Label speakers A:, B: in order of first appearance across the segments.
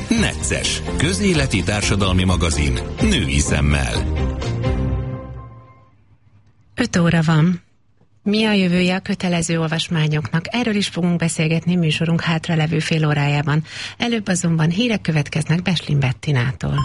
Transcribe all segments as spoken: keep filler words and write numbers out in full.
A: Necces, közéleti társadalmi magazin, női szemmel.
B: öt óra van. Mi a jövője a kötelező olvasmányoknak? Erről is fogunk beszélgetni műsorunk hátralevő fél órájában. Előbb azonban hírek következnek Beslin Bettinától.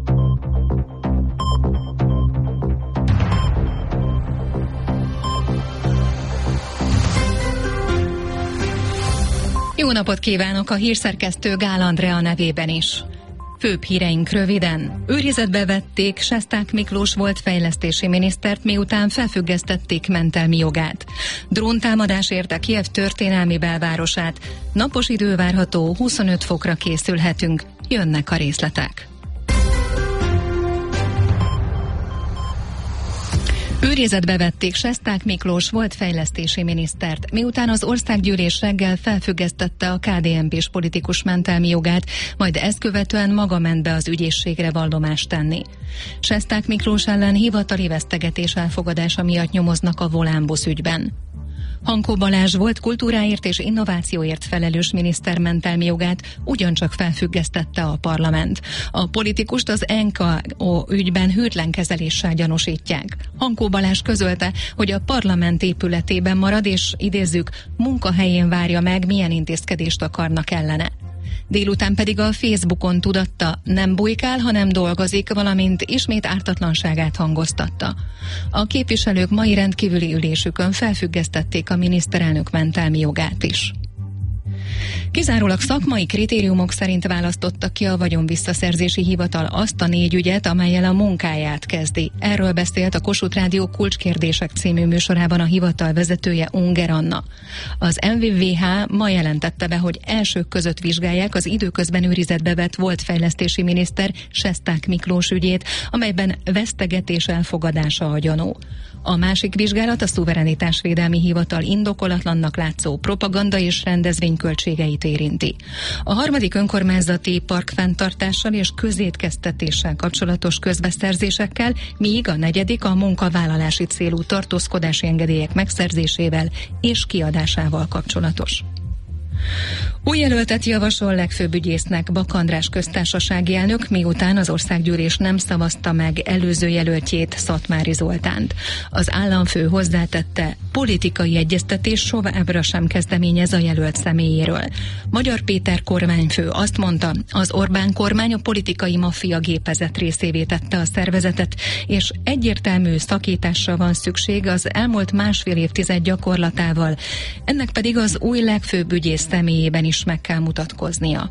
C: Jó napot kívánok a hírszerkesztő Gál Andrea nevében is. Főbb híreink röviden. Őrizetbe vették Sesták Miklós volt fejlesztési minisztert, miután felfüggesztették mentelmi jogát. Dróntámadás érte Kijev történelmi belvárosát. Napos idő várható, huszonöt fokra készülhetünk. Jönnek a részletek. Őrizetbe vették Sesták Miklós volt fejlesztési minisztert, miután az országgyűlés reggel felfüggesztette a ká dé en pés politikus mentelmi jogát, majd ezt követően maga ment be az ügyészségre vallomást tenni. Sesták Miklós ellen hivatali vesztegetés elfogadása miatt nyomoznak a Volánbusz ügyben. Hankó Balázs volt kultúráért és innovációért felelős miniszter mentelmi jogát ugyancsak felfüggesztette a parlament. A politikust az en ká o ügyben hűtlen kezeléssel gyanúsítják. Hankó Balázs közölte, hogy a parlament épületében marad, és idézzük, munkahelyén várja meg, milyen intézkedést akarnak ellene. Délután pedig a Facebookon tudatta, nem bujkál, hanem dolgozik, valamint ismét ártatlanságát hangoztatta. A képviselők mai rendkívüli ülésükön felfüggesztették a miniszterelnök mentelmi jogát is. Kizárólag szakmai kritériumok szerint választotta ki a vagyonvisszaszerzési hivatal azt a négy ügyet, amellyel a munkáját kezdi. Erről beszélt a Kossuth Rádió Kulcskérdések című műsorában a hivatal vezetője, Unger Anna. Az em vé vé há ma jelentette be, hogy elsők között vizsgálják az időközben őrizetbe vett volt fejlesztési miniszter Sesták Miklós ügyét, amelyben vesztegetés elfogadása a gyanú. A másik vizsgálat a Szuverenitásvédelmi Hivatal indokolatlannak látszó propaganda és rendezvényköltségeit érinti. A harmadik önkormányzati parkfenntartással és közétkeztetéssel kapcsolatos közbeszerzésekkel, míg a negyedik a munkavállalási célú tartózkodási engedélyek megszerzésével és kiadásával kapcsolatos. Új jelöltet javasol legfőbb ügyésznek Bak András köztársasági elnök, miután az országgyűlés nem szavazta meg előző jelöltjét, Szatmári Zoltánt. Az államfő hozzátette, politikai egyeztetés továbbra sem kezdeményez a jelölt személyéről. Magyar Péter kormányfő azt mondta, az Orbán kormány a politikai maffia gépezet részévé tette a szervezetet, és egyértelmű szakításra van szükség az elmúlt másfél évtized gyakorlatával, ennek pedig az új legfőbb ügyész személyében is meg kell mutatkoznia.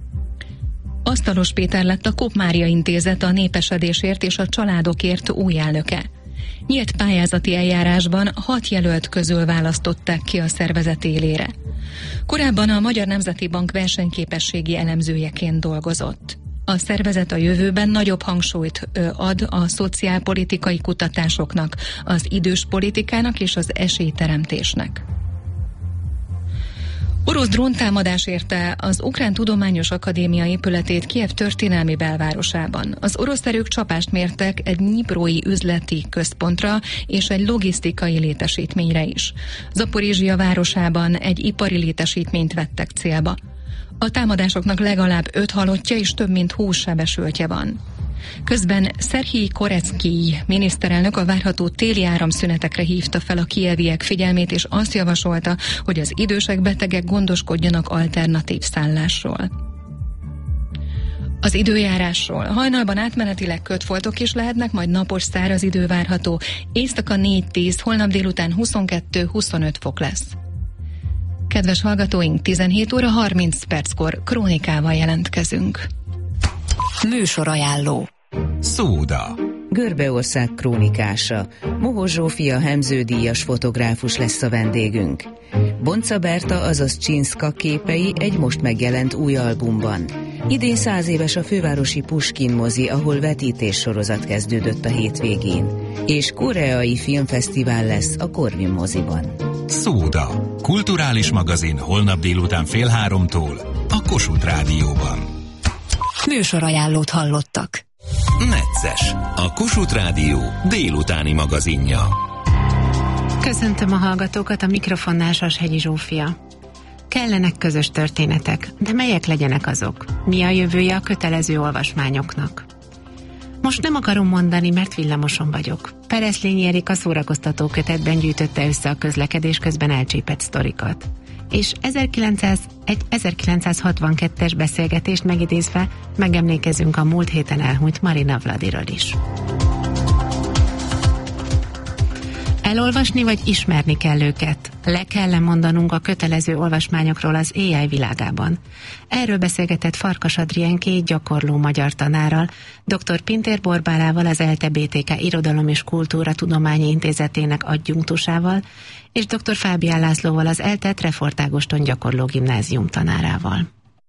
C: Asztalos Péter lett a Kopp Mária Intézet a népesedésért és a családokért új elnöke. Nyílt pályázati eljárásban hat jelölt közül választották ki a szervezet élére. Korábban a Magyar Nemzeti Bank versenyképességi elemzőjeként dolgozott. A szervezet a jövőben nagyobb hangsúlyt ad a szociálpolitikai kutatásoknak, az idős politikának és az esélyteremtésnek. Orosz dróntámadás érte az Ukrán Tudományos Akadémia épületét Kijev történelmi belvárosában. Az orosz erők csapást mértek egy nyiprói üzleti központra és egy logisztikai létesítményre is. Zaporizsia városában egy ipari létesítményt vettek célba. A támadásoknak legalább öt halottja és több mint húsz sebesültje van. Közben Szerhij Korecki miniszterelnök a várható téli áramszünetekre hívta fel a kijeviek figyelmét, és azt javasolta, hogy az idősek, betegek gondoskodjanak alternatív szállásról. Az időjárásról. Hajnalban átmenetileg kötfoltok is lehetnek, majd napos száraz idő várható. Éjszaka négy-tíz, holnap délután huszonkettő-huszonöt fok lesz. Kedves hallgatóink, tizenhét óra harminc perckor krónikával jelentkezünk.
D: Műsorajánló.
A: Szóda.
E: Görbeország krónikása. Mohos Zsófia Hemző-díjas fotográfus lesz a vendégünk. Bonca Berta, azaz Csinszka képei egy most megjelent új albumban. Idén száz éves a fővárosi Puskin mozi, ahol vetítéssorozat kezdődött a hétvégén. És koreai filmfesztivál lesz a Corvin moziban.
A: Szóda. Kulturális magazin holnap délután fél háromtól a Kossuth Rádióban.
D: Műsorajánlót hallottak.
A: Necces, a Kossuth Rádió délutáni magazinja.
B: Köszöntöm a hallgatókat, a mikrofonnál Sashegyi Zsófia. Kellenek közös történetek, de melyek legyenek azok? Mi a jövője a kötelező olvasmányoknak? Most nem akarom mondani, mert villamoson vagyok. Pereszlényi Erika szórakoztató kötetben gyűjtötte össze a közlekedés közben elcsépett sztorikat. És ezerkilencszáz, egy ezerkilencszázhatvankettes beszélgetést megidézve megemlékezünk a múlt héten elhunyt Marina Vladiról is. Elolvasni vagy ismerni kell őket? Le kell mondanunk a kötelező olvasmányokról az á i világában. Erről beszélgetett Farkas Adrien két gyakorló magyar tanárral, dr. Pintér Borbálával, az ELTE bé té ká Irodalom és Kultúra Tudományi Intézetének adjunktusával, és dr. Fábián Lászlóval, az ELTE Trefort Ágoston gyakorló gimnázium tanárával.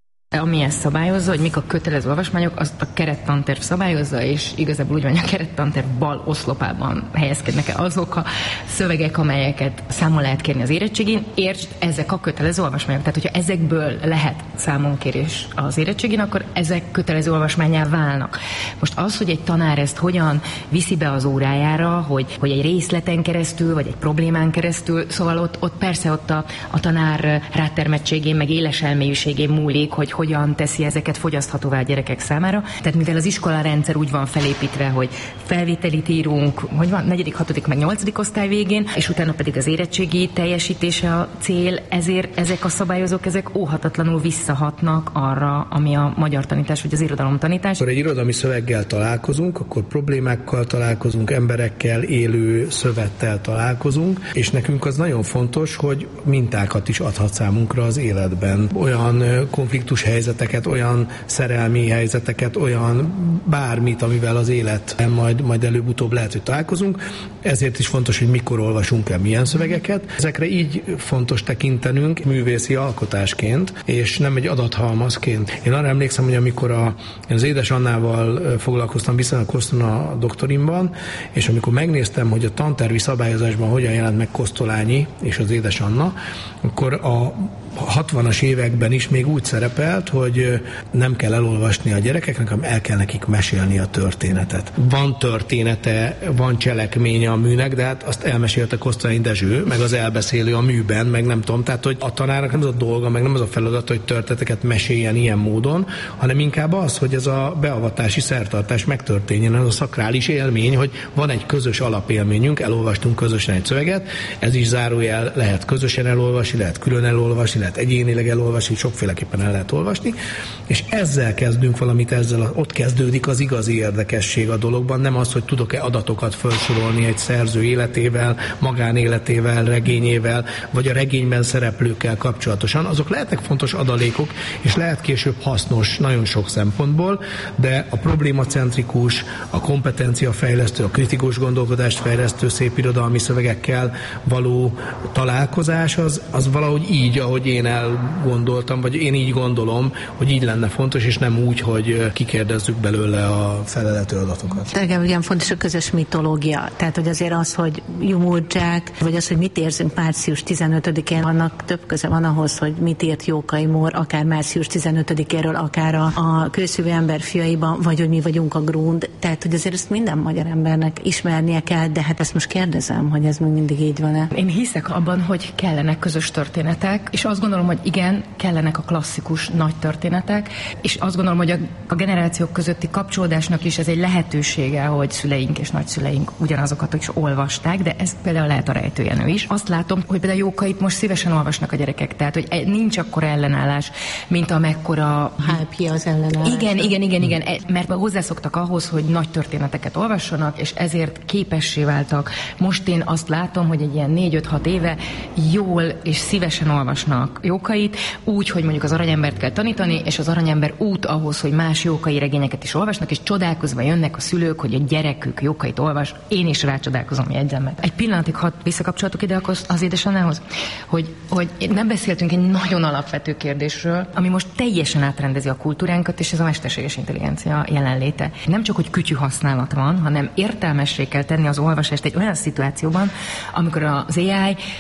F: Ami ezt szabályozza, hogy mik a kötelező olvasmányok, azt a kerettanterv szabályozza, és igazából úgy van, hogy a kerettanterv bal oszlopában helyezkednek el azok a szövegek, amelyeket számon lehet kérni az érettségén. Értsd, ezek a kötelező olvasmányok. Tehát, hogyha ezekből lehet számonkérés az érettségén, akkor ezek kötelező olvasmánnyá válnak. Most az, hogy egy tanár ezt hogyan viszi be az órájára, hogy, hogy egy részleten keresztül, vagy egy problémán keresztül, szóval ott, ott persze ott a, a tanár rátermettségén, meg éles elmélyűségén múlik, hogy hogyan teszi ezeket fogyaszthatóvá a gyerekek számára. Tehát mivel az iskolarendszer úgy van felépítve, hogy felvételit írunk, hogy van, negyedik, hatodik, meg nyolcadik osztály végén, és utána pedig az érettségi teljesítése a cél, ezért ezek a szabályozók, ezek óhatatlanul visszahatnak arra, ami a magyar tanítás, vagy az irodalom tanítás.
G: Akkor egy irodalmi szöveggel találkozunk, akkor problémákkal találkozunk, emberekkel, élő szövettel találkozunk, és nekünk az nagyon fontos, hogy mintákat is adhat számunkra az életben. Olyan konfliktus helyzeteket, olyan szerelmi helyzeteket, olyan bármit, amivel az élet majd, majd előbb-utóbb lehet, hogy találkozunk. Ezért is fontos, hogy mikor olvasunk el milyen szövegeket. Ezekre így fontos tekintenünk művészi alkotásként, és nem egy adathalmazként. Én arra emlékszem, hogy amikor a, én az Édes Annával foglalkoztam viszonylag hosszan a doktorimban, és amikor megnéztem, hogy a tantervi szabályozásban hogyan jelent meg Kosztolányi és az Édes Anna, akkor a hatvanas években is még úgy szerepelt, hogy nem kell elolvasni a gyerekeknek, hanem el kell nekik mesélni a történetet. Van története, van cselekménye a műnek, de hát azt elmesélte Kosztolányi Dezső, meg az elbeszélő a műben, meg nem tudom. Tehát, hogy a tanárnak nem az a dolga, meg nem az a feladat, hogy történeteket meséljen ilyen módon, hanem inkább az, hogy ez a beavatási szertartás megtörténjen, ez a szakrális élmény, hogy van egy közös alapélményünk, elolvastunk közösen egy szöveget, ez is zárójel, lehet közösen elolvasni, lehet külön elolvasni, lehet egyénileg elolvasni, sokféleképpen el lehet olvasni, és ezzel kezdünk valamit, ezzel ott kezdődik az igazi érdekesség a dologban, nem az, hogy tudok-e adatokat felsorolni egy szerző életével, magánéletével, regényével, vagy a regényben szereplőkkel kapcsolatosan. Azok lehetnek fontos adalékok, és lehet később hasznos nagyon sok szempontból, de a problémacentrikus, a kompetenciafejlesztő, a kritikus gondolkodást fejlesztő szép irodalmi szövegekkel való találkozás, az, az valahogy így, ahogy én elgondoltam, vagy én így gondolom, hogy így lenne fontos, és nem úgy, hogy kikérdezzük belőle a felelhető adatokat.
H: Nekem igen fontos a közös mitológia. Tehát, hogy azért az, hogy Jumurdzsák, vagy az, hogy mit érzünk március tizenötödikén, annak több köze van ahhoz, hogy mit írt Jókai Mór, akár március tizenötödikéről, akár a, a Kőszívő ember fiaiban, vagy hogy mi vagyunk a Grund. Tehát, hogy azért ezt minden magyar embernek ismernie kell, de hát ezt most kérdezem, hogy ez még mindig így van-e.
F: Én hiszek abban, hogy kellenek közös történetek, és azt gondolom, hogy igen, kellenek a klasszikus nagy történetek, és azt gondolom, hogy a, a generációk közötti kapcsolódásnak is ez egy lehetősége, hogy szüleink és nagyszüleink ugyanazokat is olvasták, de ez például lehet a Rejtőjenő is. Azt látom, hogy például Jókait most szívesen olvasnak a gyerekek, tehát hogy nincs akkora ellenállás, mint amekkora
H: hype-ja az ellenállás.
F: Igen, igen, igen, igen, mert hozzászoktak ahhoz, hogy nagy történeteket olvassanak, és ezért képessé váltak. Most én azt látom, hogy egy ilyen négy-öt-hat éve jól és szívesen olvasnak Jókait, úgy, hogy mondjuk az Aranyembert kell tanítani, és az Aranyember út ahhoz, hogy más Jókai regényeket is olvasnak, és csodálkozva jönnek a szülők, hogy a gyerekük Jókait olvas, én is rácsodálkozom, jegyzem meg. Egy pillanatig hadd visszakapcsolatok ide az Édes Annához, hogy, hogy nem beszéltünk egy nagyon alapvető kérdésről, ami most teljesen átrendezi a kultúránkat, és ez a mesterséges intelligencia jelenléte. Nem csak, hogy kütyű használat van, hanem értelmessé kell tenni az olvasást egy olyan szituációban, amikor az á i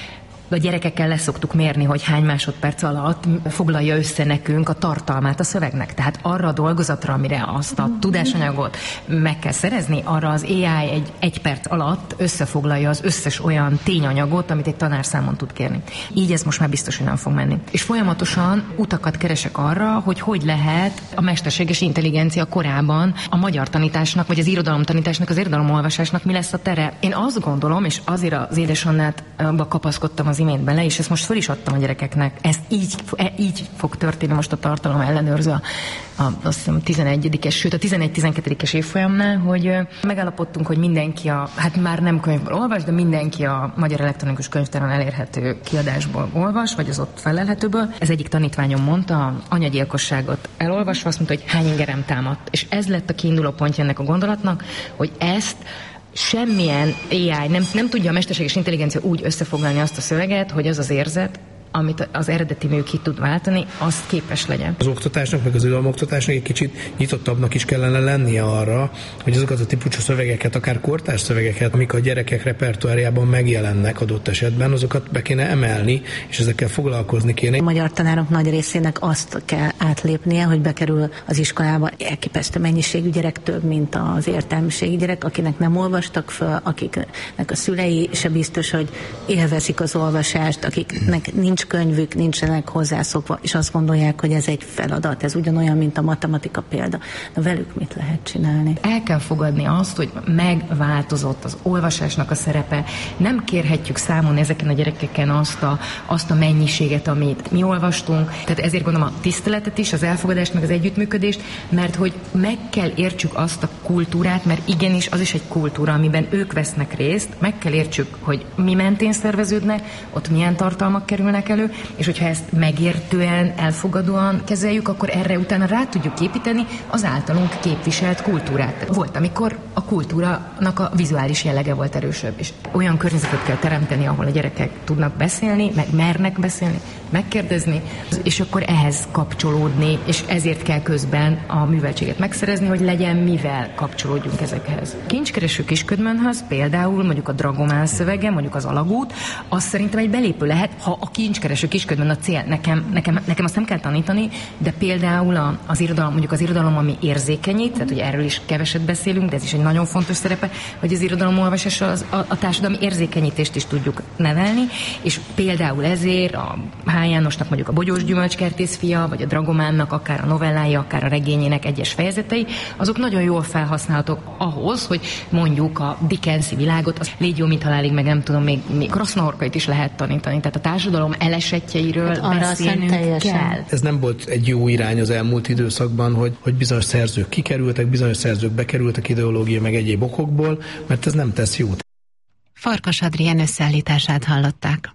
F: A gyerekekkel leszoktuk mérni, hogy hány másodperc alatt foglalja össze nekünk a tartalmát a szövegnek. Tehát arra a dolgozatra, amire azt a tudásanyagot meg kell szerezni, arra az á i egy, egy perc alatt összefoglalja az összes olyan tényanyagot, amit egy tanár számon tud kérni. Így ez most már biztos, hogy nem fog menni. És folyamatosan utakat keresek arra, hogy hogy lehet a mesterséges intelligencia korában a magyar tanításnak, vagy az irodalomtanításnak, az irodalomolvasásnak mi lesz a tere. Én azt gondolom, és azért az édesannátba kapaszkodtam az imént bele, és ezt most föl is adtam a gyerekeknek. Ez így, így fog történni most a tartalom ellenőrző a, a, azt hiszem tizenegyedikes, sőt a tizenegy-tizenkettedikes évfolyamnál, hogy megállapodtunk, hogy mindenki a, hát már nem könyvből olvas, de mindenki a Magyar Elektronikus Könyvtáron elérhető kiadásból olvas, vagy az ott felelhetőből. Ez egyik tanítványom mondta, anyagyilkosságot elolvasva azt mondta, hogy hány ingerem támadt. És ez lett a kiinduló pontja ennek a gondolatnak, hogy ezt semmilyen á i nem, nem tudja a mesterséges intelligencia úgy összefoglalni azt a szöveget, hogy az az érzet, amit az eredeti mű ki tud váltani, azt képes legyen. Az
G: oktatásnak, meg az irodalomoktatásnak egy kicsit nyitottabbnak is kellene lennie arra, hogy azokat a típusú szövegeket, akár kortárs szövegeket, amik a gyerekek repertoárjában megjelennek adott esetben, azokat be kéne emelni, és ezekkel foglalkozni kéne.
H: A magyar tanárok nagy részének azt kell átlépnie, hogy bekerül az iskolába elképesztő mennyiségű gyerek, több, mint az értelmiségi gyerek, akinek nem olvastak föl, akiknek a szülei se biztos, hogy élvezik az olvasást, akiknek nincs könyvük, nincsenek hozzászokva, és azt gondolják, hogy ez egy feladat, ez ugyanolyan, mint a matematika példa. De velük mit lehet csinálni?
F: El kell fogadni azt, hogy megváltozott az olvasásnak a szerepe. Nem kérhetjük számon ezeken a gyerekeken azt a, azt a mennyiséget, amit mi olvastunk. Tehát ezért gondolom a tiszteletet is, az elfogadást, meg az együttműködést, mert hogy meg kell értsük azt a kultúrát, mert igenis az is egy kultúra, amiben ők vesznek részt. Meg kell értsük, hogy mi mentén szerveződnek, ott milyen tartalmak kerülnek elő, és hogyha ezt megértően, elfogadóan kezeljük, akkor erre utána rá tudjuk építeni az általunk képviselt kultúrát. Volt, amikor a kultúrának a vizuális jellege volt erősebb, és olyan környezetet kell teremteni, ahol a gyerekek tudnak beszélni, meg mernek beszélni, megkérdezni, és akkor ehhez kapcsolódni, és ezért kell közben a műveltséget megszerezni, hogy legyen mivel kapcsolódjunk ezekhez. Kincskereső Kisködmönhöz például mondjuk a Dragomán szövege, mondjuk az Alagút, az szerintem egy belépő lehet, ha a Kincskereső Kisködmön a cél. Nekem, nekem, nekem azt nem kell tanítani, de például a, az irodalom, mondjuk az irodalom, ami érzékenyít, tehát hogy erről is keveset beszélünk, de ez is egy nagyon fontos szerepe, hogy az irodalom olvasással az, a, a társadalmi érzékenyítést is tudjuk nevelni, és például ezért a H. Jánosnak mondjuk a Bogyós gyümölcskertész fia, vagy a Dragománnak akár a novellája, akár a regényének egyes fejezetei, azok nagyon jól felhasználhatók ahhoz, hogy mondjuk a Dickensi világot, az Légy jó, mint halálig, meg nem tudom, még, még Krasznahorkait is lehet tanítani. Tehát a társadalom elesetjeiről hát beszélnünk kell.
G: Ez nem volt egy jó irány az elmúlt időszakban, hogy, hogy bizonyos szerzők kikerültek, bizonyos szerzők bekerültek ideológia meg egyéb okokból, mert ez nem tesz jót.
B: Farkas Adrien összeállítását hallották.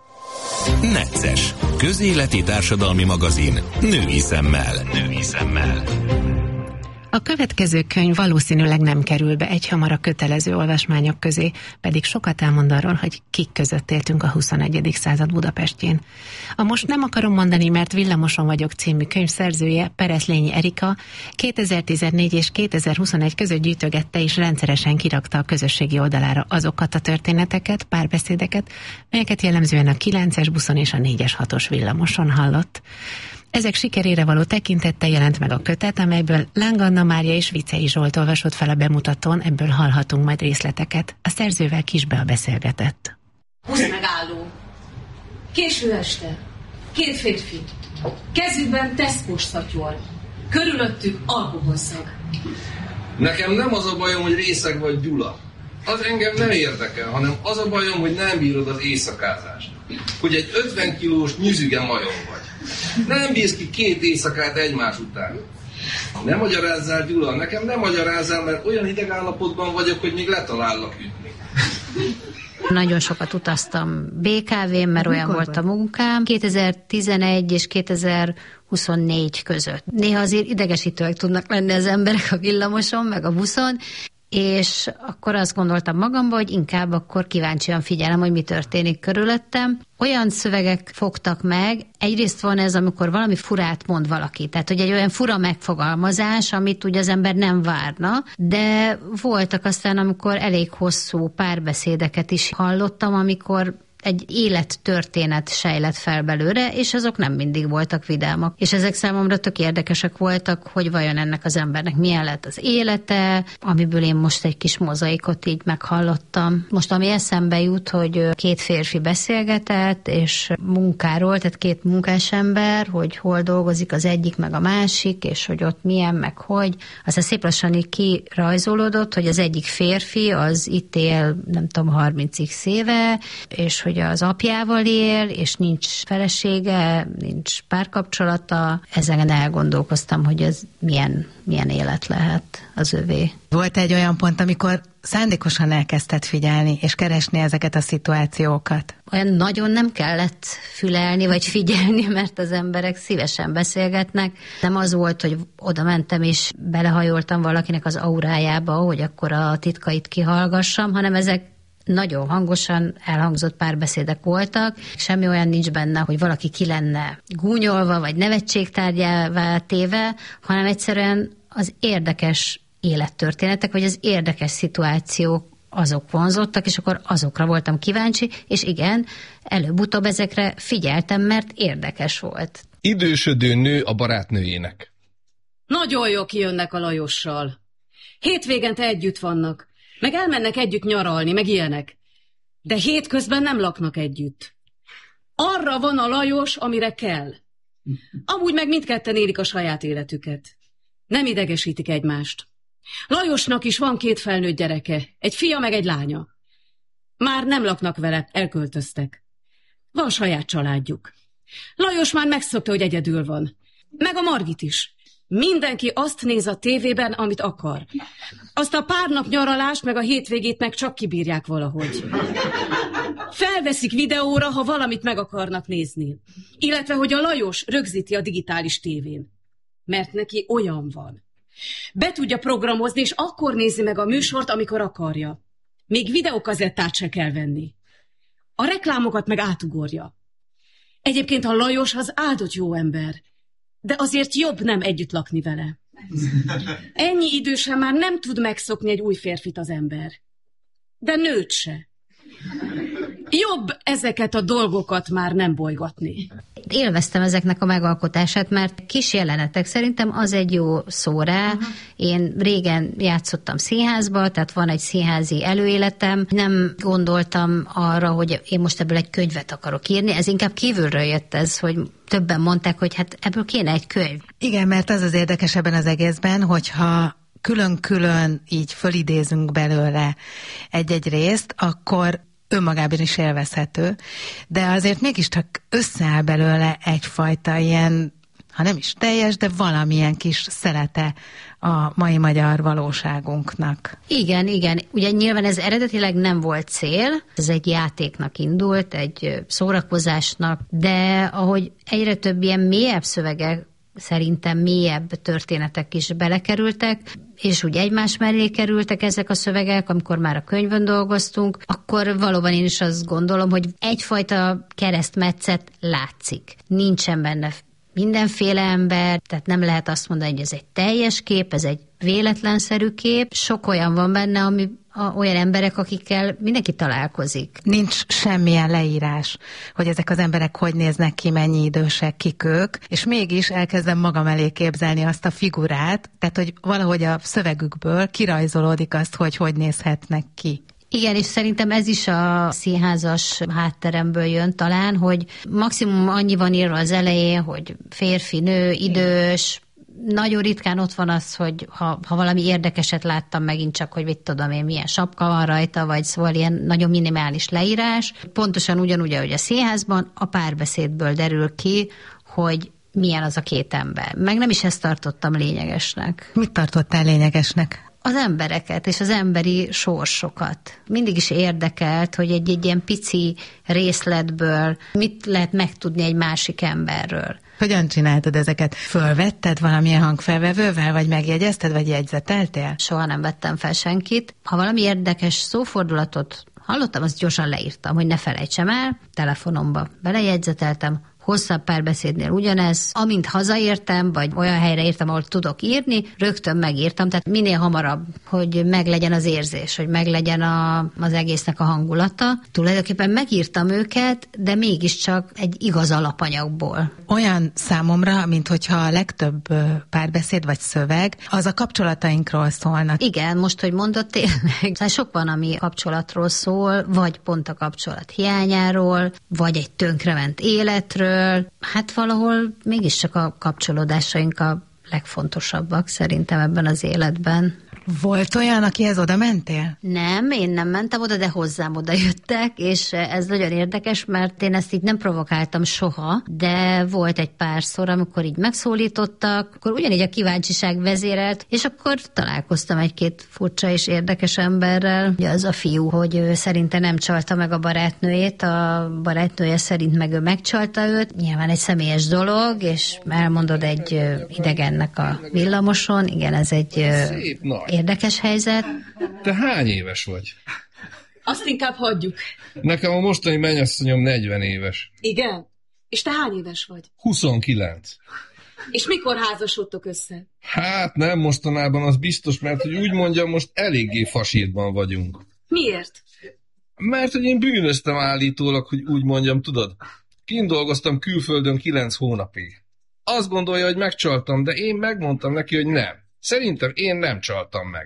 A: Necces. Közéleti társadalmi magazin. Női szemmel. Női szemmel.
B: A következő könyv valószínűleg nem kerül be egyhamar a kötelező olvasmányok közé, pedig sokat elmond arról, hogy kik között éltünk a huszonegyedik század Budapestjén. A Most nem akarom mondani, mert villamoson vagyok című könyv szerzője, Pereszlényi Erika kétezer-tizennégy és kétezer-huszonegy között gyűjtögette és rendszeresen kirakta a közösségi oldalára azokat a történeteket, párbeszédeket, melyeket jellemzően a kilences buszon és a négyes hatos villamoson hallott. Ezek sikerére való tekintettel jelent meg a kötet, amelyből Láng Anna Mária és Vicei Zsolt olvasott fel a bemutatón, ebből hallhatunk majd részleteket. A szerzővel Kisbea beszélgetett.
I: húsz megálló. Késő este. Két férfi. Kezükben teszkos szatyor. Körülöttük alkoholszag.
J: Nekem nem az a bajom, hogy részeg vagy Gyula. Az engem nem érdekel, hanem az a bajom, hogy nem bírod az éjszakázást. Hogy egy ötven kilós nyüzüge majom vagy. Nem bírsz ki két éjszakát egymás után. Nem magyarázzál, Gyula, nekem nem magyarázzál, mert olyan idegállapotban vagyok, hogy még letalállak ütni.
K: Nagyon sokat utaztam bé ká vén, mert olyan Mikor volt a munkám. kétezer-tizenegy és kétezer-huszonnégy között. Néha azért idegesítőek tudnak lenni az emberek a villamoson, meg a buszon, és akkor azt gondoltam magamba, hogy inkább akkor kíváncsian figyelem, hogy mi történik körülöttem. Olyan szövegek fogtak meg, egyrészt van ez, amikor valami furát mond valaki, tehát hogy egy olyan fura megfogalmazás, amit ugye az ember nem várna, de voltak aztán, amikor elég hosszú párbeszédeket is hallottam, amikor egy élettörténet sejlett fel belőle, és azok nem mindig voltak vidámak. És ezek számomra tök érdekesek voltak, hogy vajon ennek az embernek milyen lett az élete, amiből én most egy kis mozaikot így meghallottam. Most ami eszembe jut, hogy két férfi beszélgetett, és munkáról, tehát két munkás ember, hogy hol dolgozik az egyik meg a másik, és hogy ott milyen, meg hogy. Aztán szép lassan így kirajzolódott, hogy az egyik férfi az itt él, nem tudom, harminc éve, és hogy az apjával él, és nincs felesége, nincs párkapcsolata. Ezen elgondolkoztam, hogy ez milyen, milyen élet lehet az övé.
L: Volt egy olyan pont, amikor szándékosan elkezdted figyelni, és keresni ezeket a szituációkat?
K: Olyan nagyon nem kellett fülelni, vagy figyelni, mert az emberek szívesen beszélgetnek. Nem az volt, hogy oda mentem, és belehajoltam valakinek az aurájába, hogy akkor a titkait kihallgassam, hanem ezek nagyon hangosan elhangzott párbeszédek voltak. Semmi olyan nincs benne, hogy valaki ki lenne gúnyolva, vagy nevetségtárgyává téve, hanem egyszerűen az érdekes élettörténetek, vagy az érdekes szituációk azok vonzottak, és akkor azokra voltam kíváncsi, és igen, előbb-utóbb ezekre figyeltem, mert érdekes volt.
M: Idősödő nő a barátnőjének.
I: Nagyon jó kijönnek a Lajossal. Hétvégente együtt vannak, meg elmennek együtt nyaralni, meg ilyenek. De hétközben nem laknak együtt. Arra van a Lajos, amire kell. Amúgy meg mindketten élik a saját életüket. Nem idegesítik egymást. Lajosnak is van két felnőtt gyereke, egy fia meg egy lánya. Már nem laknak vele, elköltöztek. Van saját családjuk. Lajos már megszokta, hogy egyedül van. Meg a Margit is. Mindenki azt néz a tévében, amit akar. Azt a pár nap nyaralást, meg a hétvégét meg csak kibírják valahogy. Felveszik videóra, ha valamit meg akarnak nézni. Illetve, hogy a Lajos rögzíti a digitális tévén. Mert neki olyan van. Be tudja programozni, és akkor nézi meg a műsort, amikor akarja. Még videókazettát se kell venni. A reklámokat meg átugorja. Egyébként a Lajos az áldott jó ember, de azért jobb nem együtt lakni vele. Ennyi idősen már nem tud megszokni egy új férfit az ember. De nőt se. Jobb ezeket a dolgokat már nem bolygatni.
K: Élveztem ezeknek a megalkotását, mert kis jelenetek, szerintem az egy jó szó rá. Uh-huh. Én régen játszottam színházba, tehát van egy színházi előéletem. Nem gondoltam arra, hogy én most ebből egy könyvet akarok írni. Ez inkább kívülről jött ez, hogy többen mondták, hogy hát ebből kéne egy könyv.
L: Igen, mert az az érdekes ebben az egészben, hogyha külön-külön így fölidézünk belőle egy-egy részt, akkor önmagában is élvezhető, de azért mégiscsak összeáll belőle egyfajta ilyen, ha nem is teljes, de valamilyen kis szelete a mai magyar valóságunknak.
K: Igen, igen. Ugye nyilván ez eredetileg nem volt cél, ez egy játéknak indult, egy szórakozásnak, de ahogy egyre több ilyen mélyebb szövegek, szerintem mélyebb történetek is belekerültek, és úgy egymás mellé kerültek ezek a szövegek, amikor már a könyvön dolgoztunk, akkor valóban én is azt gondolom, hogy egyfajta keresztmetszet látszik. Nincsen benne mindenféle ember, tehát nem lehet azt mondani, hogy ez egy teljes kép, ez egy véletlenszerű kép. Sok olyan van benne, ami a, olyan emberek, akikkel mindenki találkozik.
L: Nincs semmilyen leírás, hogy ezek az emberek hogy néznek ki, mennyi idősek, kik ők, és mégis elkezdem magam elé képzelni azt a figurát, tehát hogy valahogy a szövegükből kirajzolódik azt, hogy hogy nézhetnek ki.
K: Igen, és szerintem ez is a színházas hátteremből jön talán, hogy maximum annyi van írva az elején, hogy férfi, nő, idős. Nagyon ritkán ott van az, hogy ha, ha valami érdekeset láttam megint csak, hogy mit tudom én, milyen sapka van rajta, vagy szóval ilyen nagyon minimális leírás. Pontosan ugyanúgy, ahogy a színházban, a párbeszédből derül ki, hogy milyen az a két ember. Meg nem is ezt tartottam lényegesnek.
L: Mit tartottál lényegesnek?
K: Az embereket és az emberi sorsokat. Mindig is érdekelt, hogy egy, egy ilyen pici részletből mit lehet megtudni egy másik emberről.
L: Hogyan csináltad ezeket? Fölvetted valamilyen hangfelvevővel, vagy megjegyezted, vagy jegyzeteltél?
K: Soha nem vettem fel senkit. Ha valami érdekes szófordulatot hallottam, azt gyorsan leírtam, hogy ne felejtsem el, telefonomba belejegyzeteltem, hosszabb párbeszédnél ugyanez. Amint hazaértem, vagy olyan helyre értem, ahol tudok írni, rögtön megírtam, tehát minél hamarabb, hogy meglegyen az érzés, hogy meglegyen a, az egésznek a hangulata. Tulajdonképpen megírtam őket, de mégiscsak egy igaz alapanyagból.
L: Olyan számomra, mint hogyha a legtöbb párbeszéd vagy szöveg, az a kapcsolatainkról szólnak.
K: Igen, most, hogy mondod, tényleg. Sok van, ami kapcsolatról szól, vagy pont a kapcsolat hiányáról, vagy egy tönkrement életről. Hát valahol mégiscsak a kapcsolódásaink a legfontosabbak szerintem ebben az életben.
L: Volt olyan, akihez oda mentél?
K: Nem, én nem mentem oda, de hozzám oda jöttek, és ez nagyon érdekes, mert én ezt így nem provokáltam soha, de volt egy párszor, amikor így megszólítottak, akkor ugyanígy a kíváncsiság vezérelt, és akkor találkoztam egy-két furcsa és érdekes emberrel. Ugye az a fiú, hogy ő szerinte nem csalta meg a barátnőjét, a barátnője szerint meg ő megcsalta őt. Nyilván egy személyes dolog, és elmondod egy idegennek a villamoson, igen, ez egy
M: szép nagy.
K: Érdekes helyzet.
M: Te hány éves vagy?
I: Azt inkább hagyjuk.
M: Nekem a mostani mennyasszonyom negyven éves.
I: Igen? És te hány éves vagy?
M: huszonkilenc.
I: És mikor házasodtok össze?
M: Hát nem mostanában, az biztos, mert hogy úgy mondjam, most eléggé fasírban vagyunk.
I: Miért?
M: Mert hogy én bűnöztem állítólag, hogy úgy mondjam, tudod? Kint dolgoztam külföldön kilenc hónapig. Azt gondolja, hogy megcsaltam, de én megmondtam neki, hogy nem. Szerintem én nem csaltam meg.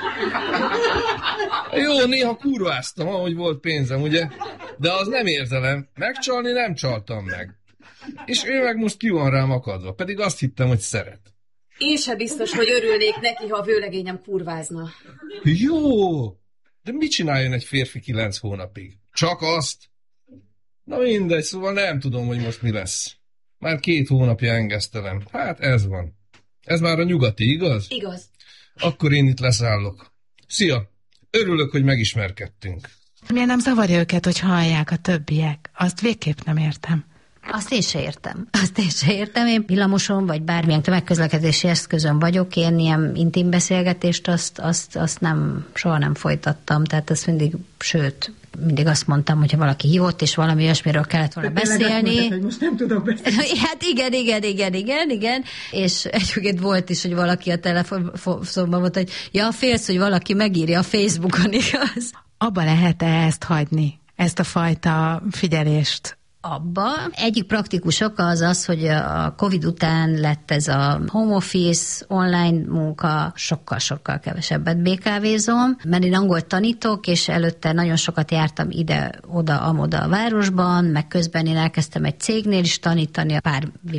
M: Jó, néha kurváztam, ahogy volt pénzem, ugye? De az nem érzelem. Megcsalni nem csaltam meg. És ő meg most ki van rám akadva, pedig azt hittem, hogy szeret.
I: Én se biztos, hogy örülnék neki, ha a vőlegényem kurvázna.
M: Jó, de mit csináljon egy férfi kilenc hónapig? Csak azt? Na mindegy, szóval nem tudom, hogy most mi lesz. Már két hónapja engesztelem. Hát ez van. Ez már a nyugati, igaz?
I: Igaz.
M: Akkor én itt leszállok. Szia! Örülök, hogy megismerkedtünk.
L: Miért nem zavarja őket, hogy hallják a többiek? Azt végképp nem értem.
K: Azt én se értem. Azt én se értem. Én villamoson, vagy bármilyen tömegközlekedési eszközön vagyok, én ilyen intim beszélgetést azt, azt, azt nem, soha nem folytattam. Tehát azt mindig, sőt, mindig azt mondtam, hogyha valaki hívott, és valami olyasmiről kellett volna beszélni.
N: Mondtad, hogy most nem tudok beszélni.
K: Hát igen, igen, igen, igen, igen. És egyébként volt is, hogy valaki a telefonban mondta, hogy ja, félsz, hogy valaki megírja a Facebookon, igaz?
L: Abba lehet-e ezt hagyni? Ezt a fajta figyelést?
K: Abba. Egyik praktikus oka az az, hogy a Covid után lett ez a home office, online munka, sokkal-sokkal kevesebbet bé ká vézom, mert én angolt tanítok, és előtte nagyon sokat jártam ide-oda, amoda a városban, meg közben én elkezdtem egy cégnél is tanítani, a pár